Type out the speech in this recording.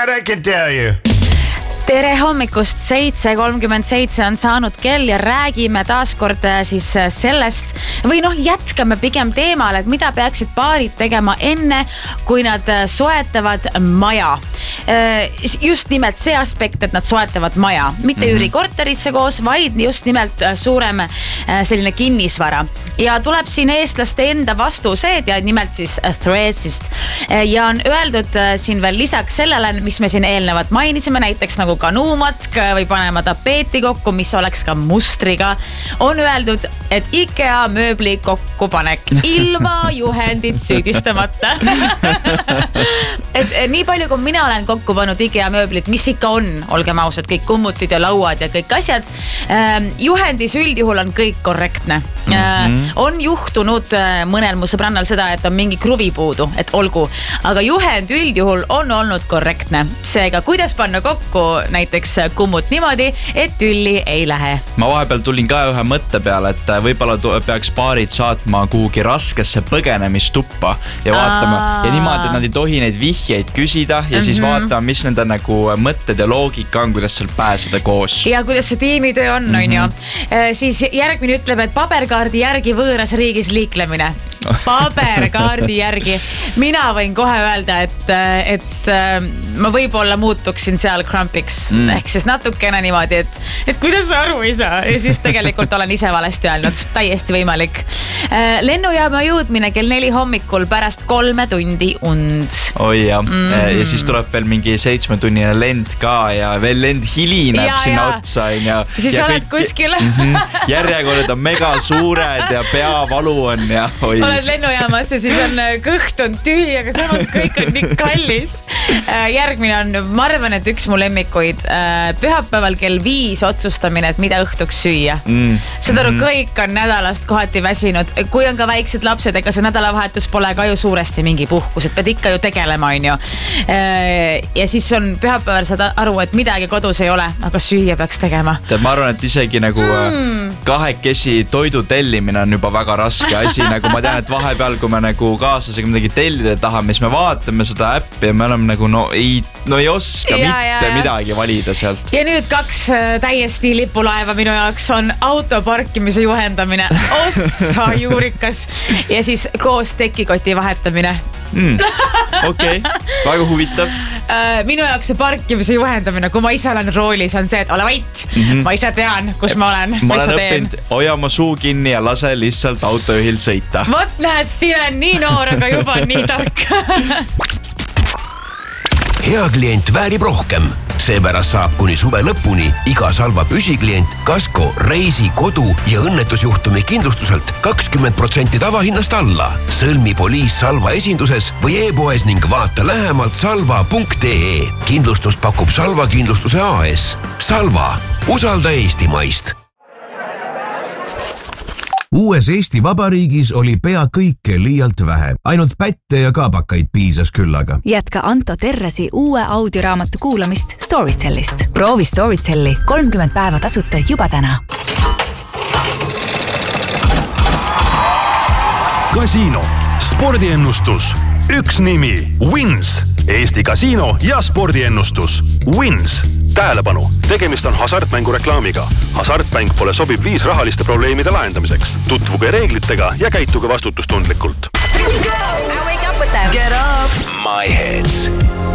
That I can tell you. Tere hommikust, 7:37 on saanud kell ja räägime taaskord siis sellest või jätkame pigem teemal, et mida peaksid paarid tegema enne, kui nad soetavad maja. Just nimelt see aspekt, et nad soetavad maja, mitte üürikorterisse koos, vaid just nimelt suurem selline kinnisvara. Ja tuleb siin eestlaste enda vastused ja nimelt siis Threadsist. Ja on öeldud siin veel lisaks sellele, mis me siin eelnevalt mainisime, näiteks nagu kanuumatk või panema tapeeti kokku, mis oleks ka mustriga. On öeldud, et IKEA mööbli kokkupanek ilma juhendit süüdistamata. Et nii palju, kui mina olen kokku pannud IKEA mööblit, mis ikka on, olgem ausad, kõik kummutid ja lauad ja kõik asjad. Juhendis üldjuhul on kõik korrektne. On juhtunud mõnel mu sõbrannal seda, et on mingi kruvi puudu, et olgu. Aga juhend üldjuhul on olnud korrektne. Seega, kuidas panna kokku näiteks kummut niimoodi, et tülli ei lähe. Ma vahepeal tulin ka ühe mõtte peale, et võib-olla peaks paarid saatma kuhugi raskesse põgenemistuppa ja vaatama. Ja niimoodi, et nad ei tohi neid vihjeid küsida ja siis vaatama, mis nende nagu mõtted ja loogika on, kuidas seal pääseda koos. Ja kuidas see tiimitöö on ju. Siis järgmine ütleb, et paberkaardi järgi võõras riigis liiklemine. Paberkaardi järgi. Mina võin kohe öelda, et ma võib-olla muutuksin seal krampiks. Ehk siis natukene niimoodi, et kuidas sa aru ei saa. Ja siis tegelikult olen ise valesti öelnud. Täiesti võimalik. Lennujaama jõudmine kell 4 hommikul pärast 3 tundi und. Oi ja. Ja siis tuleb veel mingi 7-tunnine lend ka ja veel lend hilineb sinna otsa. Siis oled kuskil. Järjekorrad on mega suured ja peavalu on ja oi. Oled lennujaamas ja siis on kõht on tühi, aga samas kõik on nii kallis. Järgmine on, ma arvan, et üks mu lemmikuid. Pühapäeval kell 5 otsustamine, et mida õhtuks süüa. Seda kõik on nädalast kohati väsinud. Kui on ka väiksed lapsed, ega see nädalavahetus pole ka ju suuresti mingi puhkus, et pead ikka ju tegelema, on ju. Ja siis on pühapäeval saad aru, et midagi kodus ei ole, aga süüa peaks tegema. Ma arvan, et isegi nagu kahekesi toidu tellimine on juba väga raske asi. Nagu ma tean, et vahepeal, kui me nagu kaaslasega midagi tellida tahame, siis me vaatame seda äppi ja me oleme nagu ei oska mitte midagi valida sealt. Ja nüüd 2 täiesti lipulaeva minu jaoks on auto parkimise juhendamine. Ossa juurikas. Ja siis koos tekikoti vahetamine. Okei, väga huvitav. Minu jaoks see parkimise juhendamine, kui ma ise olen roolis, on see, et ole vait. Ma ise tean, kus ma olen. Ma olen õppinud, hoia oma suu kinni ja lase lihtsalt autojuhil sõita. Vot näed, Stine on nii noor, aga juba nii tark. Hea klient väärib rohkem. Seepärast saab kuni suve lõpuni iga Salva püsiklient Kasko, reisi, kodu ja õnnetusjuhtumi kindlustuselt 20% tavahinnast alla. Sõlmi Poliis Salva esinduses või e-poes ning vaata lähemalt salva.ee. Kindlustust pakub Salva Kindlustuse AS. Salva, usalda Eestimaist. Uues Eesti Vabariigis oli pea kõike liialt vähe. Ainult pätte ja kaabakaid piisas küllaga. Jätka Anto Terrasi uue audioraamatu kuulamist Storytellist. Proovi Storytelli 30 päeva tasuta juba täna. Kasiino. Spordiennustus. Üks nimi. Wins. Eesti kasiino ja spordiennustus. Wins. Tähelepanu, tegemist on hasartmängureklaamiga. Hasartmäng pole sobib viis rahaliste probleemide lahendamiseks. Tutvuge reeglitega ja käituge vastutustundlikult. I wake up with them. Get up! My Hits.